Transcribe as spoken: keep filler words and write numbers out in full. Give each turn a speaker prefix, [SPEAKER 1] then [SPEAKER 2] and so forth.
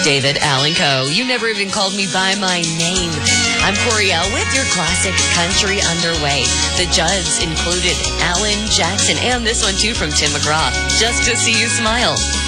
[SPEAKER 1] David Allen Coe. You never even called me by my name. I'm Coriel with your classic country underway. The Judds included Alan Jackson and this one too from Tim McGraw. Just to see you smile.